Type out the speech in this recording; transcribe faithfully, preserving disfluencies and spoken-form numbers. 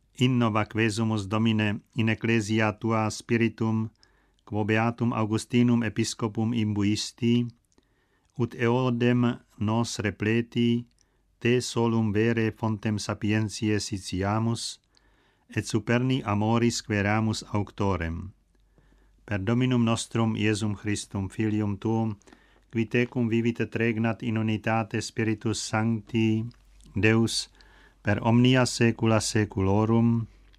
innova quesumus Domine in ecclesia tua spiritum, quo beatum Augustinum episcopum imbuisti, ut eodem nos repleti, te solum vere fontem sapientiae sitiamus, et superni amoris queramus auctorem. Per Dominum nostrum Iesum Christum, Filium tuum, qui tecum vivit et regnat in unitate Spiritus Sancti, Deus, per omnia saecula saeculorum.